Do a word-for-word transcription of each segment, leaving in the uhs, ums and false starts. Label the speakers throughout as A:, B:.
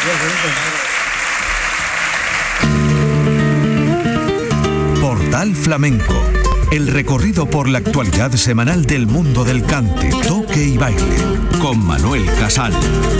A: Portal Flamenco. El recorrido por la actualidad semanal del mundo del cante, toque y baile. Con Manuel Casal.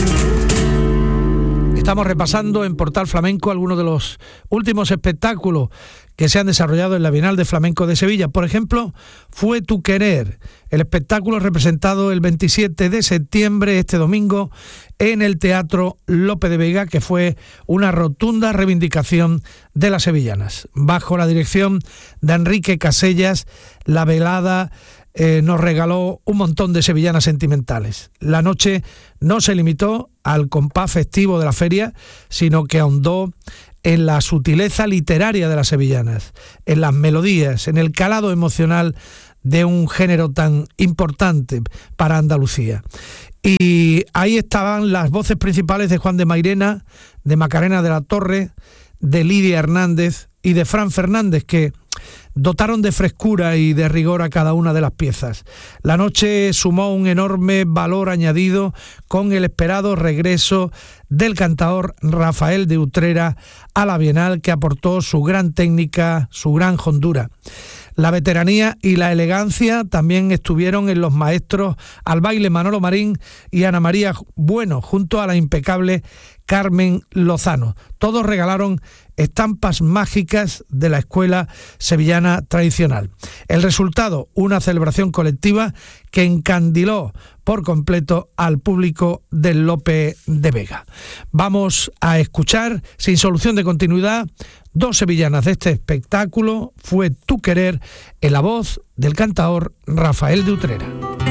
B: Estamos repasando en Portal Flamenco algunos de los últimos espectáculos que se han desarrollado en la Bienal de Flamenco de Sevilla. Por ejemplo, Fue tu querer, el espectáculo representado el veintisiete de septiembre, este domingo, en el Teatro Lope de Vega, que fue una rotunda reivindicación de las sevillanas. Bajo la dirección de Enrique Casellas, la velada Eh, nos regaló un montón de sevillanas sentimentales. La noche no se limitó al compás festivo de la feria, sino que ahondó en la sutileza literaria de las sevillanas, en las melodías, en el calado emocional de un género tan importante para Andalucía. Y ahí estaban las voces principales de Juan de Mairena, de Macarena de la Torre, de Lidia Hernández y de Fran Fernández, que dotaron de frescura y de rigor a cada una de las piezas. La noche sumó un enorme valor añadido con el esperado regreso del cantaor Rafael de Utrera a la Bienal, que aportó su gran técnica, su gran hondura. La veteranía y la elegancia también estuvieron en los maestros al baile Manolo Marín y Ana María Bueno, junto a la impecable Carmen Lozano. Todos regalaron estampas mágicas de la escuela sevillana tradicional. El resultado, una celebración colectiva que encandiló por completo al público del Lope de Vega. Vamos a escuchar, sin solución de continuidad, dos sevillanas de este espectáculo, Fue tu querer, en la voz del cantaor Rafael de Utrera.